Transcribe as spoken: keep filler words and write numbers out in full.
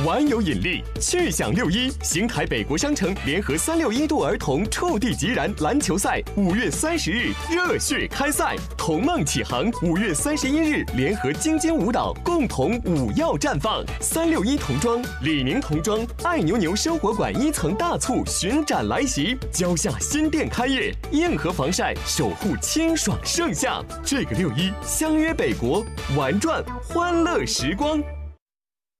玩有引力，趣享六一，新台北国商城联合三六一度儿童触地即燃篮球赛，五月三十日热血开赛，童梦启航，五月三十一日联合京津舞蹈共同舞耀绽放。三六一童装、李宁童装、爱牛牛生活馆一层大促巡展来袭，蕉下新店开业，硬核防晒守护清爽盛夏。这个六一相约北国，玩转欢乐时光。